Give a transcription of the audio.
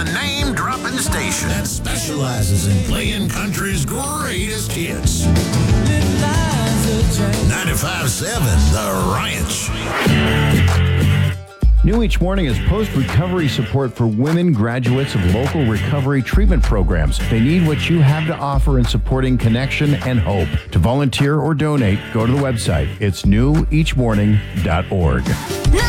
a name-dropping station that specializes in playing country's greatest hits. 95.7 The Ranch. New each morning is post-recovery support for women graduates of local recovery treatment programs. They need what you have to offer in supporting connection and hope. To volunteer or donate, go to the website. It's neweachmorning.org.